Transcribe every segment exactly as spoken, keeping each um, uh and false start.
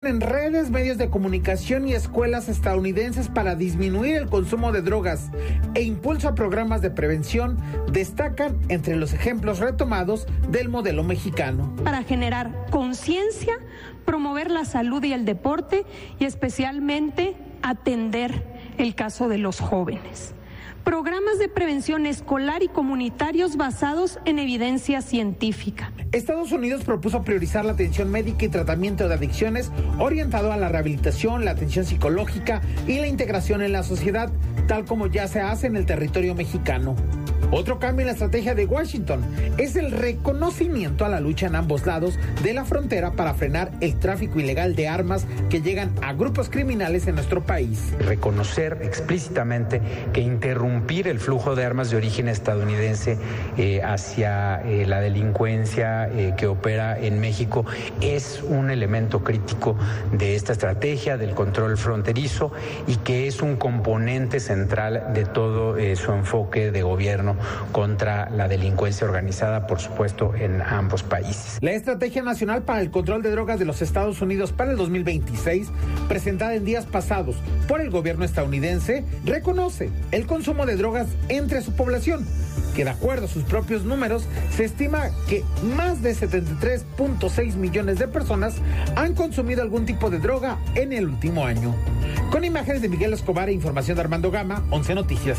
en redes, medios de comunicación y escuelas estadounidenses para disminuir el consumo de drogas e impulso a programas de prevención destacan entre los ejemplos retomados del modelo mexicano. Para generar conciencia, promover la salud y el deporte y especialmente atender el caso de los jóvenes. Programas de prevención escolar y comunitarios basados en evidencia científica. Estados Unidos propuso priorizar la atención médica y tratamiento de adicciones orientado a la rehabilitación, la atención psicológica y la integración en la sociedad, tal como ya se hace en el territorio mexicano. Otro cambio en la estrategia de Washington es el reconocimiento a la lucha en ambos lados de la frontera para frenar el tráfico ilegal de armas que llegan a grupos criminales en nuestro país. Reconocer explícitamente que interrumpir el flujo de armas de origen estadounidense eh, hacia eh, la delincuencia eh, que opera en México es un elemento crítico de esta estrategia del control fronterizo y que es un componente central de todo eh, su enfoque de gobierno contra la delincuencia organizada, por supuesto, en ambos países. La Estrategia Nacional para el Control de Drogas de los Estados Unidos para el dos mil veintiséis, presentada en días pasados por el gobierno estadounidense, reconoce el consumo de drogas entre su población, que de acuerdo a sus propios números, se estima que más de setenta y tres punto seis millones de personas han consumido algún tipo de droga en el último año. Con imágenes de Miguel Escobar e información de Armando Gama, once Noticias.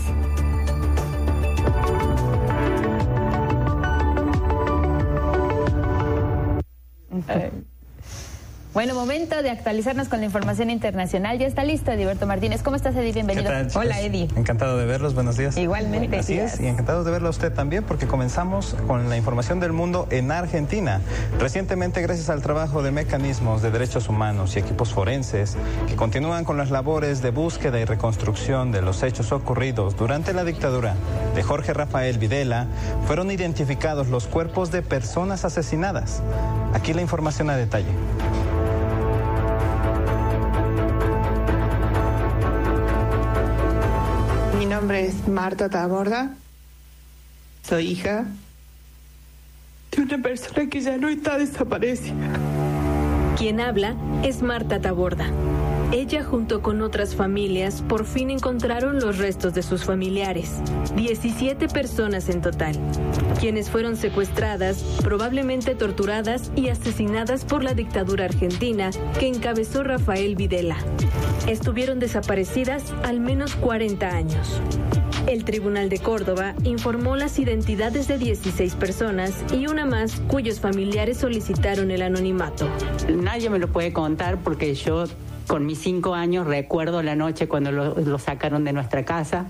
Eh, bueno, momento de actualizarnos con la información internacional. Ya está listo Ediberto Martínez. ¿Cómo estás, Eddie? Bienvenido. Hola, Eddie. Encantado de verlos, buenos días. Igualmente. Así es, y encantado de verlo a usted también, porque comenzamos con la información del mundo en Argentina. Recientemente, gracias al trabajo de mecanismos de derechos humanos y equipos forenses que continúan con las labores de búsqueda y reconstrucción de los hechos ocurridos durante la dictadura de Jorge Rafael Videla, fueron identificados los cuerpos de personas asesinadas. Aquí la información a detalle. Mi nombre es Marta Taborda, soy hija de una persona que ya no está desaparecida. Quien habla es Marta Taborda. Ella, junto con otras familias, por fin encontraron los restos de sus familiares, diecisiete personas en total, quienes fueron secuestradas, probablemente torturadas y asesinadas por la dictadura argentina que encabezó Rafael Videla. Estuvieron desaparecidas al menos cuarenta años. El Tribunal de Córdoba informó las identidades de dieciséis personas y una más cuyos familiares solicitaron el anonimato. Nadie me lo puede contar porque yo, con mis cinco años, recuerdo la noche cuando lo, lo sacaron de nuestra casa.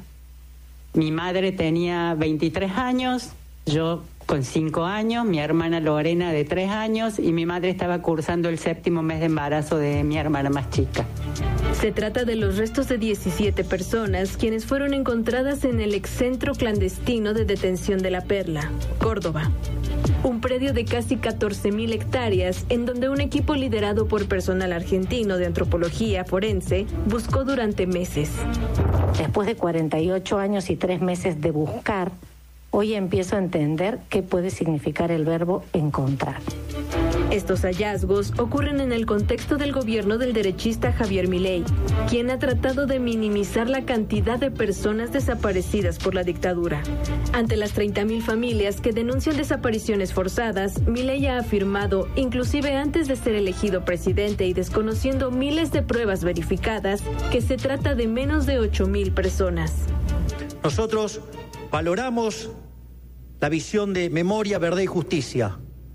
Mi madre tenía veintitrés años, yo con cinco años, mi hermana Lorena de tres años y mi madre estaba cursando el séptimo mes de embarazo de mi hermana más chica. Se trata de los restos de diecisiete personas quienes fueron encontradas en el excentro clandestino de detención de La Perla, Córdoba. Un predio de casi catorce mil hectáreas en donde un equipo liderado por personal argentino de antropología forense buscó durante meses. Después de cuarenta y ocho años y tres meses de buscar, hoy empiezo a entender qué puede significar el verbo encontrar. Estos hallazgos ocurren en el contexto del gobierno del derechista Javier Milei, quien ha tratado de minimizar la cantidad de personas desaparecidas por la dictadura. Ante las treinta mil familias que denuncian desapariciones forzadas, Milei ha afirmado, inclusive antes de ser elegido presidente y desconociendo miles de pruebas verificadas, que se trata de menos de ocho mil personas. Nosotros valoramos la visión de memoria, verdad y justicia.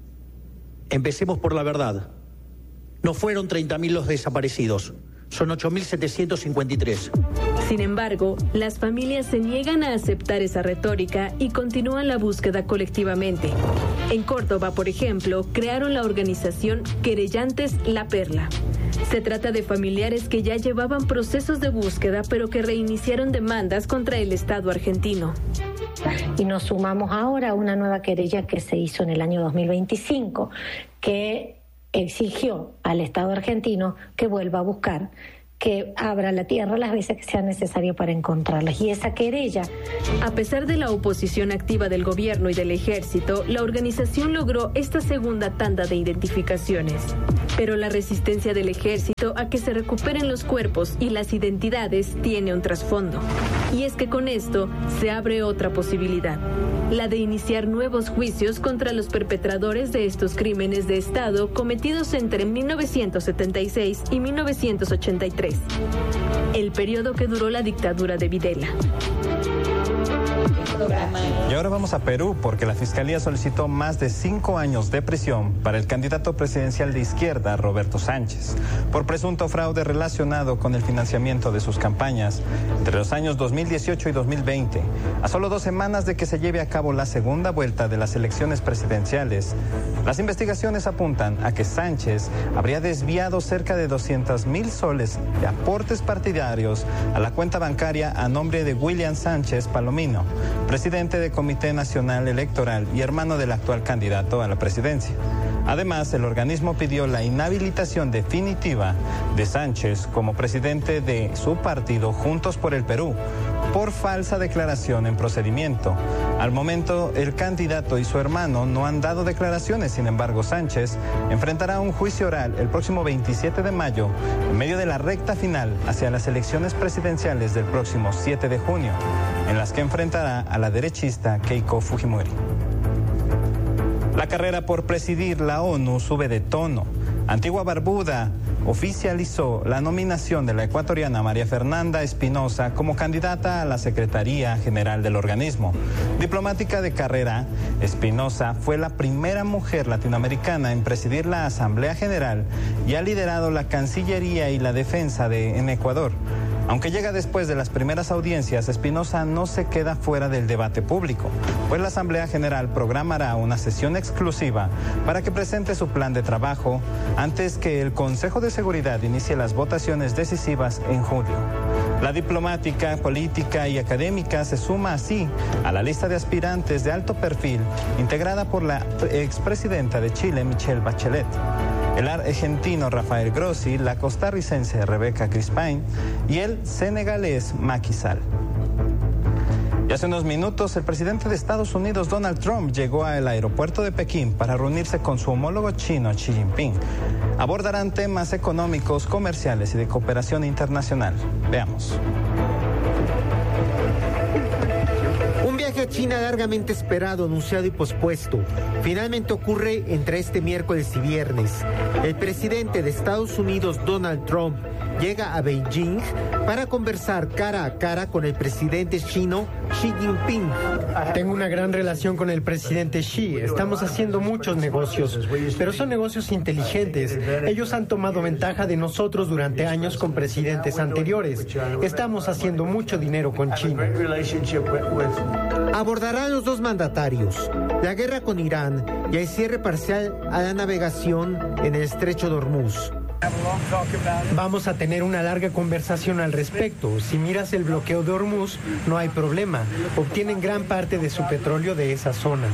Empecemos por la verdad. No fueron treinta mil los desaparecidos, son ocho mil setecientos cincuenta y tres. Sin embargo, las familias se niegan a aceptar esa retórica y continúan la búsqueda colectivamente. En Córdoba, por ejemplo, crearon la organización Querellantes La Perla. Se trata de familiares que ya llevaban procesos de búsqueda, pero que reiniciaron demandas contra el Estado argentino. Y nos sumamos ahora a una nueva querella que se hizo en el año dos mil veinticinco, que exigió al Estado argentino que vuelva a buscar que abra la tierra las veces que sea necesario para encontrarlas. Y esa querella... A pesar de la oposición activa del gobierno y del ejército, la organización logró esta segunda tanda de identificaciones. Pero la resistencia del ejército a que se recuperen los cuerpos y las identidades tiene un trasfondo. Y es que con esto se abre otra posibilidad, la de iniciar nuevos juicios contra los perpetradores de estos crímenes de Estado cometidos entre mil novecientos setenta y seis y mil novecientos ochenta y tres, el periodo que duró la dictadura de Videla. Y ahora vamos a Perú, porque la Fiscalía solicitó más de cinco años de prisión para el candidato presidencial de izquierda, Roberto Sánchez, por presunto fraude relacionado con el financiamiento de sus campañas entre los años dos mil dieciocho y dos mil veinte. A solo dos semanas de que se lleve a cabo la segunda vuelta de las elecciones presidenciales, las investigaciones apuntan a que Sánchez habría desviado cerca de doscientos mil soles de aportes partidarios a la cuenta bancaria a nombre de William Sánchez Palomino, presidente del Comité Nacional Electoral y hermano del actual candidato a la presidencia. Además, el organismo pidió la inhabilitación definitiva de Sánchez como presidente de su partido Juntos por el Perú por falsa declaración en procedimiento. Al momento, el candidato y su hermano no han dado declaraciones. Sin embargo, Sánchez enfrentará un juicio oral el próximo veintisiete de mayo en medio de la recta final hacia las elecciones presidenciales del próximo siete de junio, en las que enfrentará a la derechista Keiko Fujimori. La carrera por presidir la ONU sube de tono. Antigua Barbuda oficializó la nominación de la ecuatoriana María Fernanda Espinosa como candidata a la Secretaría General del organismo. Diplomática de carrera, Espinosa fue la primera mujer latinoamericana en presidir la Asamblea General y ha liderado la Cancillería y la Defensa de, en Ecuador. Aunque llega después de las primeras audiencias, Espinosa no se queda fuera del debate público, pues la Asamblea General programará una sesión exclusiva para que presente su plan de trabajo antes que el Consejo de Seguridad inicie las votaciones decisivas en julio. La diplomática, política y académica se suma así a la lista de aspirantes de alto perfil integrada por la expresidenta de Chile, Michelle Bachelet, el argentino Rafael Grossi, la costarricense Rebeca Crispain y el senegalés Macky Sall. Y hace unos minutos, el presidente de Estados Unidos, Donald Trump, llegó al aeropuerto de Pekín para reunirse con su homólogo chino, Xi Jinping. Abordarán temas económicos, comerciales y de cooperación internacional. Veamos. Un viaje a China largamente esperado, anunciado y pospuesto, finalmente ocurre entre este miércoles y viernes. El presidente de Estados Unidos, Donald Trump, llega a Beijing para conversar cara a cara con el presidente chino Xi Jinping. Tengo una gran relación con el presidente Xi. Estamos haciendo muchos negocios, pero son negocios inteligentes. Ellos han tomado ventaja de nosotros durante años con presidentes anteriores. Estamos haciendo mucho dinero con China. Abordarán los dos mandatarios la guerra con Irán y el cierre parcial a la navegación en el estrecho de Hormuz. Vamos a tener una larga conversación al respecto. Si miras el bloqueo de Hormuz, no hay problema. Obtienen gran parte de su petróleo de esa zona.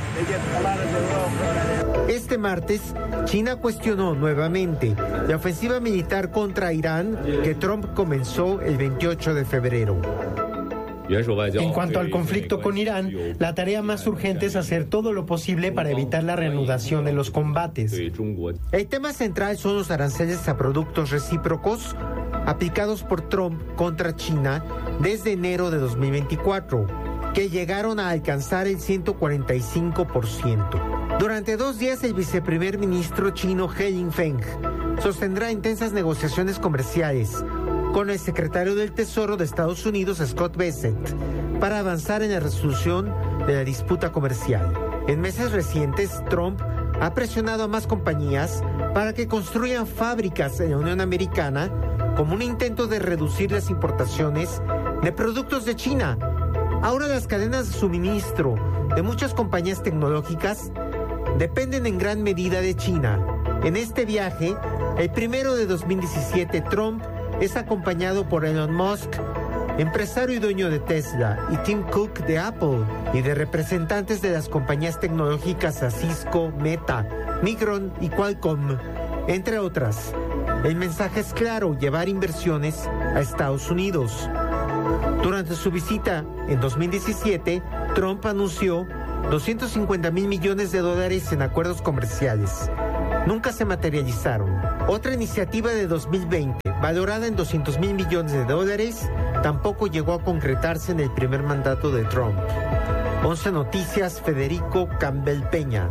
Este martes, China cuestionó nuevamente la ofensiva militar contra Irán que Trump comenzó el veintiocho de febrero. En cuanto al conflicto con Irán, la tarea más urgente es hacer todo lo posible para evitar la reanudación de los combates. El tema central son los aranceles a productos recíprocos aplicados por Trump contra China desde enero de dos mil veinticuatro, que llegaron a alcanzar el ciento cuarenta y cinco por ciento. Durante dos días, el viceprimer ministro chino He Yingfeng sostendrá intensas negociaciones comerciales con el secretario del Tesoro de Estados Unidos, Scott Bessent, para avanzar en la resolución de la disputa comercial. En meses recientes, Trump ha presionado a más compañías para que construyan fábricas en la Unión Americana como un intento de reducir las importaciones de productos de China. Ahora las cadenas de suministro de muchas compañías tecnológicas dependen en gran medida de China. En este viaje, el primero de dos mil diecisiete, Trump es acompañado por Elon Musk, empresario y dueño de Tesla, y Tim Cook de Apple, y de representantes de las compañías tecnológicas a Cisco, Meta, Micron y Qualcomm, entre otras. El mensaje es claro: llevar inversiones a Estados Unidos. Durante su visita en dos mil diecisiete, Trump anunció doscientos cincuenta mil millones de dólares en acuerdos comerciales. Nunca se materializaron. Otra iniciativa de dos mil veinte, valorada en doscientos mil millones de dólares, tampoco llegó a concretarse en el primer mandato de Trump. once Noticias, Federico Campbell Peña.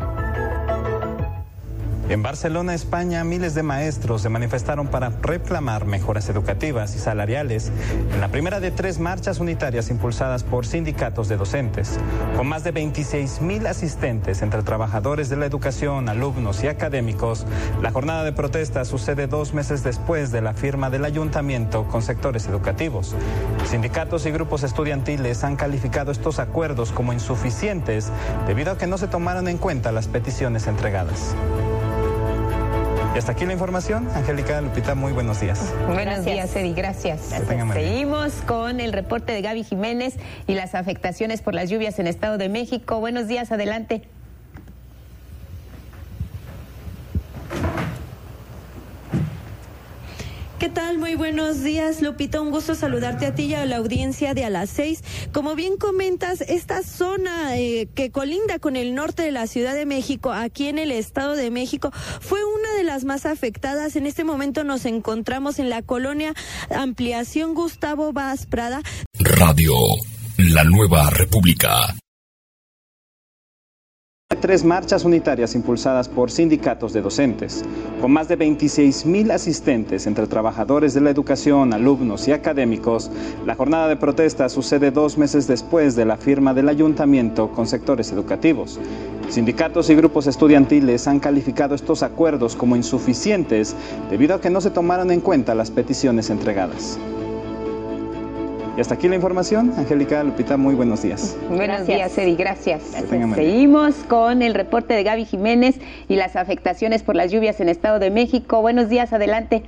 En Barcelona, España, miles de maestros se manifestaron para reclamar mejoras educativas y salariales en la primera de tres marchas unitarias impulsadas por sindicatos de docentes. Con más de veintiséis mil asistentes entre trabajadores de la educación, alumnos y académicos, la jornada de protesta sucede dos meses después de la firma del ayuntamiento con sectores educativos. Sindicatos y grupos estudiantiles han calificado estos acuerdos como insuficientes debido a que no se tomaron en cuenta las peticiones entregadas. Y hasta aquí la información. Angélica, Lupita, muy buenos días. Buenos gracias. días, Eddie, gracias. gracias. Seguimos con el reporte de Gaby Jiménez y las afectaciones por las lluvias en Estado de México. Buenos días, adelante. ¿Qué tal? Muy buenos días, Lupita. Un gusto saludarte a ti y a la audiencia de A las Seis. Como bien comentas, esta zona eh, que colinda con el norte de la Ciudad de México, aquí en el Estado de México, fue una de las más afectadas. En este momento nos encontramos en la colonia Ampliación Gustavo Vaz Prada. Radio, la nueva república. Tres marchas unitarias impulsadas por sindicatos de docentes. Con más de veintiséis mil asistentes entre trabajadores de la educación, alumnos y académicos, la jornada de protesta sucede dos meses después de la firma del ayuntamiento con sectores educativos. Sindicatos y grupos estudiantiles han calificado estos acuerdos como insuficientes debido a que no se tomaron en cuenta las peticiones entregadas. Y hasta aquí la información. Angélica, Lupita, muy buenos días. Buenos días, Eddie, gracias. gracias. Seguimos con el reporte de Gaby Jiménez y las afectaciones por las lluvias en Estado de México. Buenos días, adelante.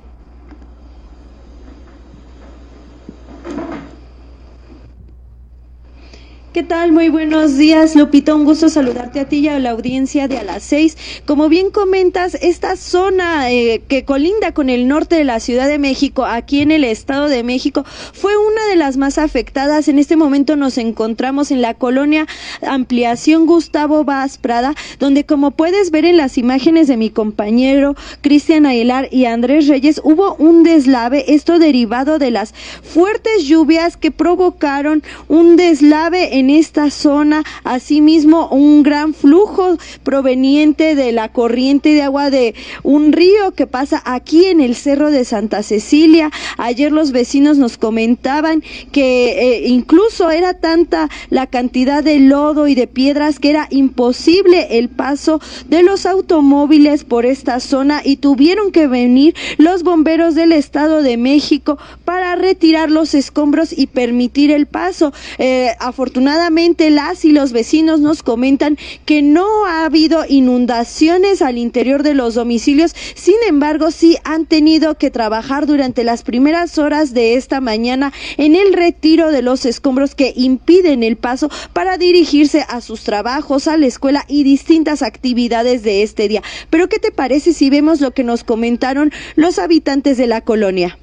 ¿Qué tal? Muy buenos días, Lupita. Un gusto saludarte a ti y a la audiencia de A las Seis. Como bien comentas, esta zona eh, que colinda con el norte de la Ciudad de México, aquí en el Estado de México, fue una de las más afectadas. En este momento nos encontramos en la colonia Ampliación Gustavo Vaz Prada, donde, como puedes ver en las imágenes de mi compañero Cristian Aguilar y Andrés Reyes, hubo un deslave, esto derivado de las fuertes lluvias que provocaron un deslave en en esta zona, asimismo un gran flujo proveniente de la corriente de agua de un río que pasa aquí en el Cerro de Santa Cecilia. Ayer los vecinos nos comentaban que eh, incluso era tanta la cantidad de lodo y de piedras que era imposible el paso de los automóviles por esta zona y tuvieron que venir los bomberos del Estado de México para retirar los escombros y permitir el paso. Eh, afortunadamente las y los vecinos nos comentan que no ha habido inundaciones al interior de los domicilios. Sin embargo, sí han tenido que trabajar durante las primeras horas de esta mañana en el retiro de los escombros que impiden el paso para dirigirse a sus trabajos, a la escuela y distintas actividades de este día. Pero ¿qué te parece si vemos lo que nos comentaron los habitantes de la colonia?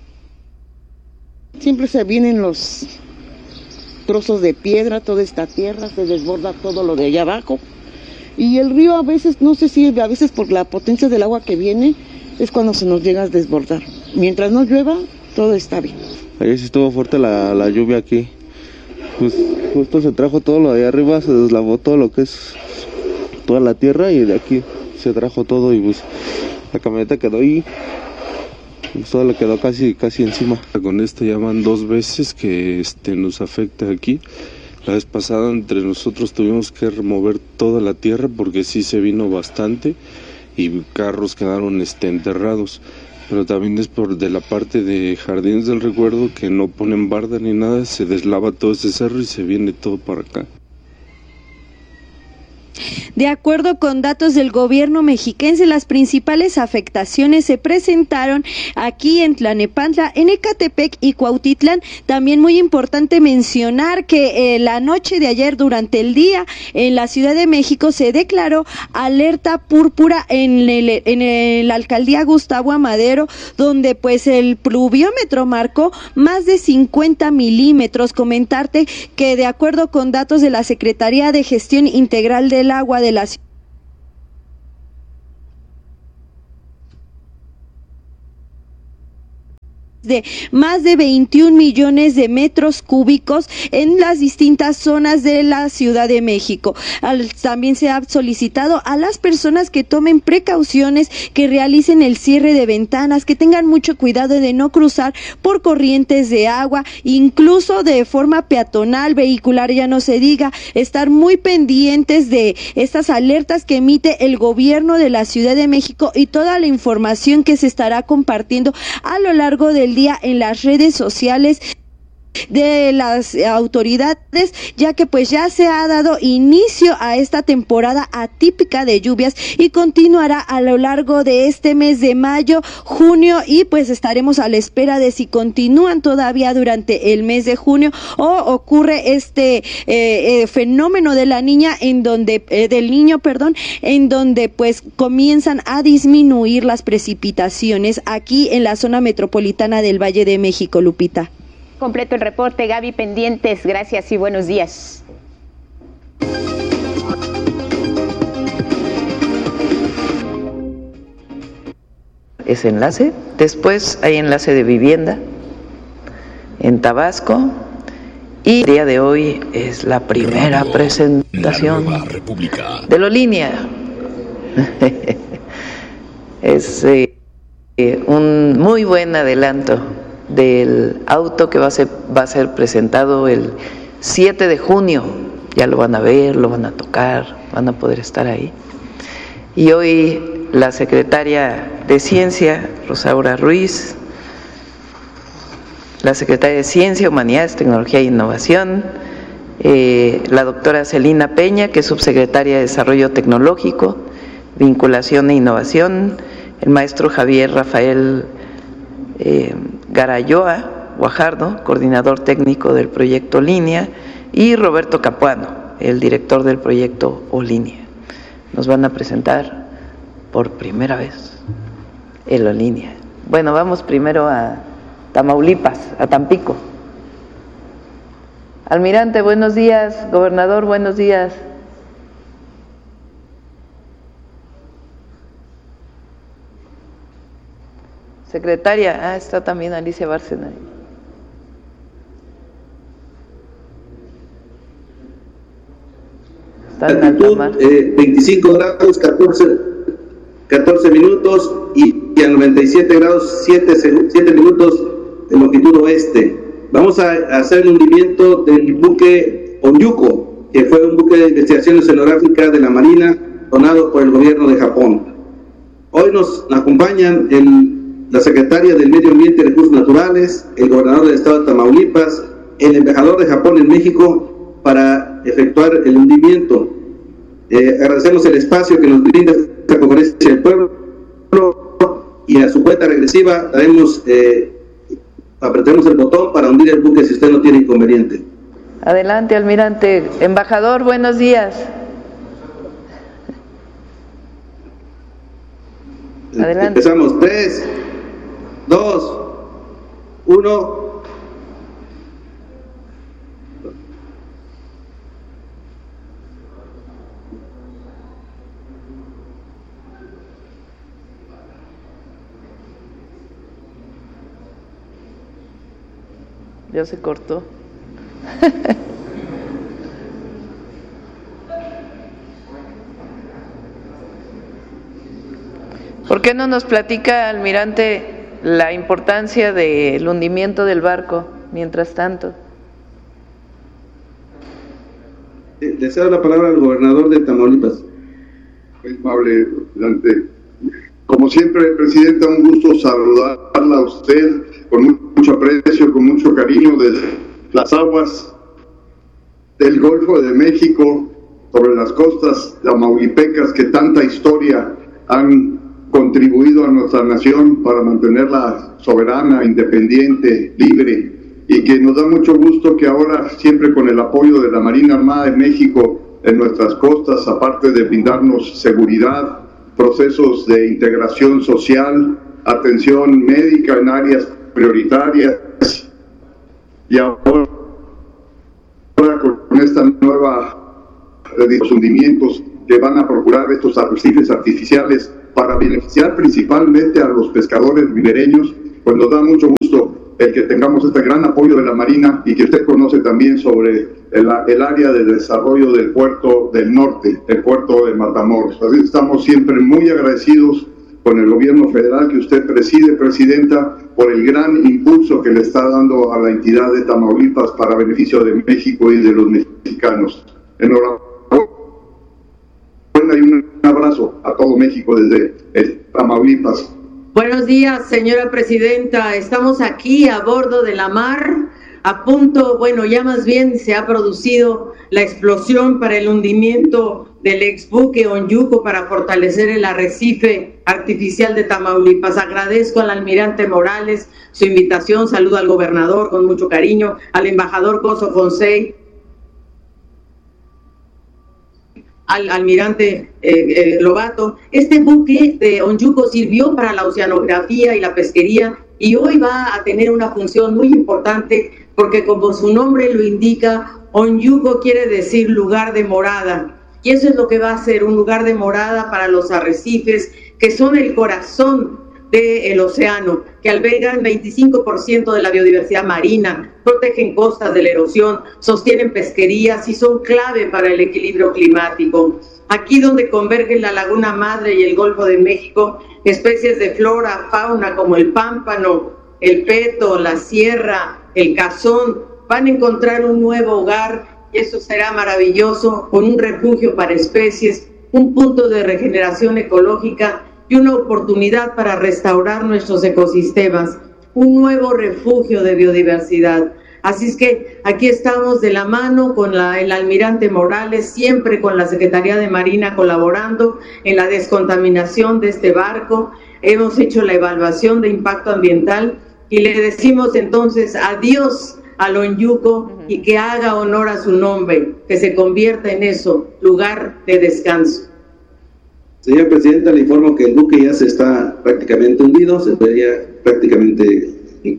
Siempre se vienen los trozos de piedra, toda esta tierra, se desborda todo lo de allá abajo. Y el río a veces, no sé si a veces por la potencia del agua que viene, es cuando se nos llega a desbordar. Mientras no llueva, todo está bien. Ayer sí estuvo fuerte la, la lluvia aquí. Pues justo se trajo todo lo de allá arriba, se deslavó todo lo que es toda la tierra y de aquí se trajo todo y pues la camioneta quedó ahí. Todo le quedó casi casi encima. Con esto ya van dos veces que este nos afecta aquí. La vez pasada entre nosotros tuvimos que remover toda la tierra porque sí se vino bastante y carros quedaron este enterrados. Pero también es por de la parte de Jardines del Recuerdo que no ponen barda ni nada, se deslava todo ese cerro y se viene todo para acá. De acuerdo con datos del gobierno mexiquense, las principales afectaciones se presentaron aquí en Tlanepantla, en Ecatepec y Cuautitlán. También muy importante mencionar que eh, la noche de ayer, durante el día, en la Ciudad de México se declaró alerta púrpura en, el, en el, la alcaldía Gustavo Amadero, donde pues el pluviómetro marcó más de cincuenta milímetros. Comentarte que de acuerdo con datos de la Secretaría de Gestión Integral del Agua de la ciudad, de más de veintiún millones de metros cúbicos en las distintas zonas de la Ciudad de México. Al, también se ha solicitado a las personas que tomen precauciones, que realicen el cierre de ventanas, que tengan mucho cuidado de no cruzar por corrientes de agua, incluso de forma peatonal, vehicular, ya no se diga, estar muy pendientes de estas alertas que emite el gobierno de la Ciudad de México y toda la información que se estará compartiendo a lo largo del día en las redes sociales de las autoridades, ya que pues ya se ha dado inicio a esta temporada atípica de lluvias y continuará a lo largo de este mes de mayo, junio, y pues estaremos a la espera de si continúan todavía durante el mes de junio o ocurre este eh, eh, fenómeno de la niña en donde eh, del niño, perdón, en donde pues comienzan a disminuir las precipitaciones aquí en la zona metropolitana del Valle de México, Lupita. Completo el reporte, Gaby, pendientes, gracias y buenos días. Ese enlace, después hay enlace de vivienda en Tabasco y el día de hoy es la primera presentación de Lolínea. Es eh, un muy buen adelanto del auto que va a ser, va a ser presentado el siete de junio. Ya lo van a ver, lo van a tocar, van a poder estar ahí. Y hoy la secretaria de Ciencia, Rosaura Ruiz, la secretaria de Ciencia, Humanidades, Tecnología e Innovación, eh, la doctora Celina Peña, que es subsecretaria de Desarrollo Tecnológico, Vinculación e Innovación, el maestro Javier Rafael Eh, Garayoa Guajardo, coordinador técnico del proyecto Línea, y Roberto Capuano, el director del proyecto Olínea. Nos van a presentar por primera vez el Olínea. Bueno, vamos primero a Tamaulipas, a Tampico. Almirante, buenos días. Gobernador, buenos días. Secretaria, ah, está también Alicia Bárcena. Altitud eh, veinticinco grados, catorce, catorce minutos y, y a noventa y siete grados, siete, siete minutos de longitud oeste. Vamos a, a hacer el hundimiento del buque Onyuko, que fue un buque de investigación oceanográfica de la Marina donado por el gobierno de Japón. Hoy nos acompañan el la secretaria del Medio Ambiente y Recursos Naturales, el gobernador del estado de Tamaulipas, el embajador de Japón en México para efectuar el hundimiento. Eh, agradecemos el espacio que nos brinda esta conferencia del pueblo y a su cuenta regresiva daremos, eh, apretemos el botón para hundir el buque si usted no tiene inconveniente. Adelante, almirante. Embajador, buenos días. Adelante. Empezamos. Tres. Dos, uno. Ya se cortó. ¿Por qué no nos platica, almirante, la importancia del hundimiento del barco mientras tanto? Le cedo la palabra al gobernador de Tamaulipas. Muy amable, presidente. Como siempre, Presidenta, un gusto saludarla a usted con mucho aprecio, con mucho cariño desde las aguas del Golfo de México sobre las costas tamaulipecas que tanta historia han contribuido a nuestra nación para mantenerla soberana, independiente, libre, y que nos da mucho gusto que ahora, siempre con el apoyo de la Marina Armada de México en nuestras costas, aparte de brindarnos seguridad, procesos de integración social, atención médica en áreas prioritarias, y ahora con esta nueva de hundimientos que van a procurar estos arrecifes artificiales para beneficiar principalmente a los pescadores ribereños, pues nos da mucho gusto el que tengamos este gran apoyo de la Marina y que usted conoce también sobre el, el área de desarrollo del puerto del norte, el puerto de Matamoros. Así estamos siempre muy agradecidos con el gobierno federal que usted preside, Presidenta, por el gran impulso que le está dando a la entidad de Tamaulipas para beneficio de México y de los mexicanos. Enhorabuena y un abrazo a todo México desde el Tamaulipas. Buenos días, señora Presidenta. Estamos aquí a bordo de la mar, a punto, bueno, ya más bien se ha producido la explosión para el hundimiento del exbuque Onyuco para fortalecer el arrecife artificial de Tamaulipas. Agradezco al almirante Morales su invitación, saludo al gobernador con mucho cariño, al embajador Coso Fonsey, al almirante eh, eh, Lobato. Este buque de Onyuco sirvió para la oceanografía y la pesquería y hoy va a tener una función muy importante porque, como su nombre lo indica, Onyuco quiere decir lugar de morada, y eso es lo que va a ser, un lugar de morada para los arrecifes que son el corazón del océano, que albergan veinticinco por ciento de la biodiversidad marina, protegen costas de la erosión, sostienen pesquerías y son clave para el equilibrio climático. Aquí donde convergen la Laguna Madre y el Golfo de México, especies de flora, fauna como el pámpano, el peto, la sierra, el cazón, van a encontrar un nuevo hogar, y eso será maravilloso, con un refugio para especies, un punto de regeneración ecológica y una oportunidad para restaurar nuestros ecosistemas, un nuevo refugio de biodiversidad. Así es que aquí estamos de la mano con la, el almirante Morales, siempre con la Secretaría de Marina colaborando en la descontaminación de este barco. Hemos hecho la evaluación de impacto ambiental y le decimos entonces adiós al Onyuco y que haga honor a su nombre, que se convierta en eso, lugar de descanso. Señora Presidenta, le informo que el buque ya se está prácticamente hundido, se veía prácticamente,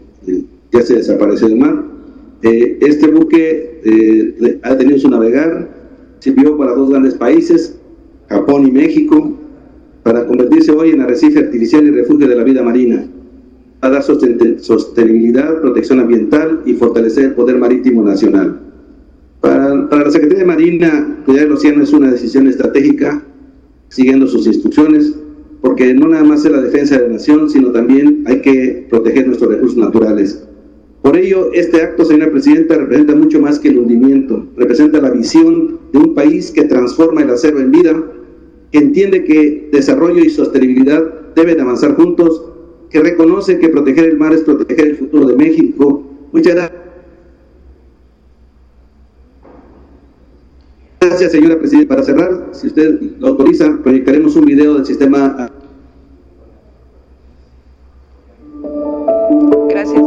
ya se desapareció del mar. Eh, este buque eh, ha tenido su navegar, sirvió para dos grandes países, Japón y México, para convertirse hoy en arrecife artificial y refugio de la vida marina, a dar sostenibilidad, protección ambiental y fortalecer el poder marítimo nacional. Para, para la Secretaría de Marina, cuidar el océano es una decisión estratégica, siguiendo sus instrucciones, porque no nada más es la defensa de la nación, sino también hay que proteger nuestros recursos naturales. Por ello, este acto, señora Presidenta, representa mucho más que el hundimiento, representa la visión de un país que transforma el acero en vida, que entiende que desarrollo y sostenibilidad deben avanzar juntos, que reconoce que proteger el mar es proteger el futuro de México. Muchas gracias. Gracias, señora Presidenta. Para cerrar, si usted lo autoriza, proyectaremos un video del sistema. Gracias,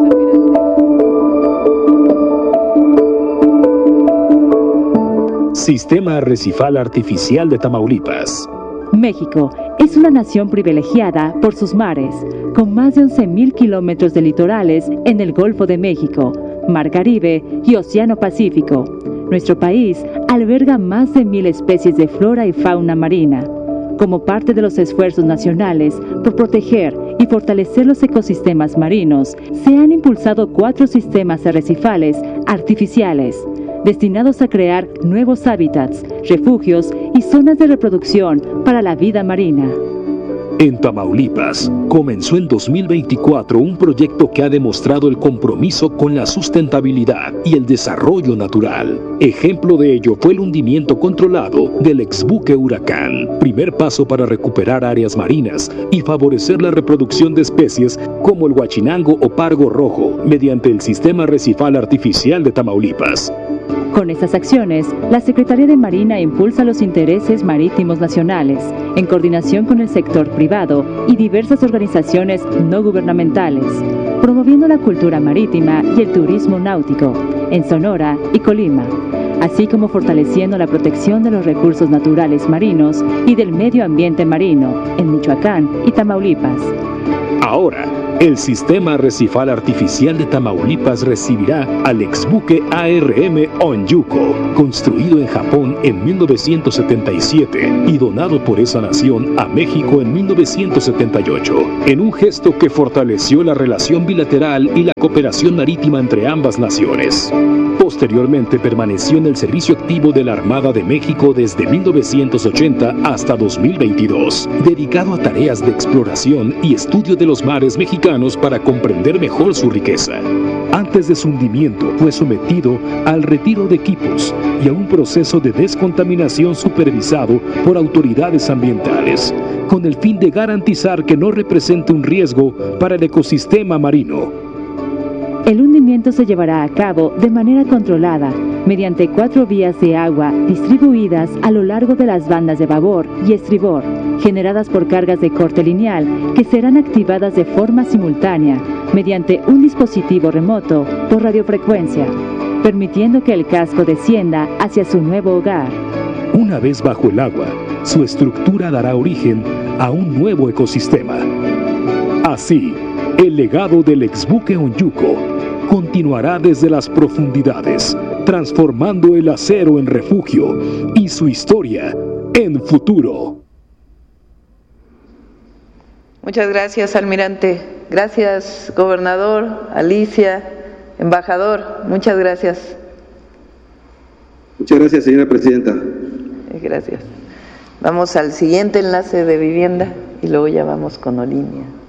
Sistema Arrecifal Artificial de Tamaulipas. México es una nación privilegiada por sus mares, con más de once mil kilómetros de litorales en el Golfo de México, Mar Caribe y Océano Pacífico. Nuestro país alberga más de mil especies de flora y fauna marina. Como parte de los esfuerzos nacionales por proteger y fortalecer los ecosistemas marinos, se han impulsado cuatro sistemas arrecifales artificiales, destinados a crear nuevos hábitats, refugios y zonas de reproducción para la vida marina. En Tamaulipas, comenzó en dos mil veinticuatro un proyecto que ha demostrado el compromiso con la sustentabilidad y el desarrollo natural. Ejemplo de ello fue el hundimiento controlado del exbuque Huracán, primer paso para recuperar áreas marinas y favorecer la reproducción de especies como el huachinango o pargo rojo mediante el Sistema Arrecifal Artificial de Tamaulipas. Con estas acciones, la Secretaría de Marina impulsa los intereses marítimos nacionales, en coordinación con el sector privado y diversas organizaciones no gubernamentales, promoviendo la cultura marítima y el turismo náutico en Sonora y Colima, así como fortaleciendo la protección de los recursos naturales marinos y del medio ambiente marino en Michoacán y Tamaulipas. Ahora, el sistema arrecifal artificial de Tamaulipas recibirá al exbuque A R M Onyuko, construido en Japón en mil novecientos setenta y siete y donado por esa nación a México en mil novecientos setenta y ocho, en un gesto que fortaleció la relación bilateral y la cooperación marítima entre ambas naciones. Posteriormente permaneció en el servicio activo de la Armada de México desde mil novecientos ochenta hasta dos mil veintidós, dedicado a tareas de exploración y estudio de los mares mexicanos para comprender mejor su riqueza. Antes de su hundimiento fue sometido al retiro de equipos y a un proceso de descontaminación supervisado por autoridades ambientales, con el fin de garantizar que no represente un riesgo para el ecosistema marino. El hundimiento se llevará a cabo de manera controlada, mediante cuatro vías de agua distribuidas a lo largo de las bandas de babor y estribor, generadas por cargas de corte lineal que serán activadas de forma simultánea mediante un dispositivo remoto por radiofrecuencia, permitiendo que el casco descienda hacia su nuevo hogar. Una vez bajo el agua, su estructura dará origen a un nuevo ecosistema. Así, el legado del exbuque Onyuko continuará desde las profundidades, transformando el acero en refugio y su historia en futuro. Muchas gracias, almirante. Gracias, gobernador, Alicia, embajador. Muchas gracias. Muchas gracias, señora presidenta. Gracias. Vamos al siguiente enlace de vivienda y luego ya vamos con Olinia.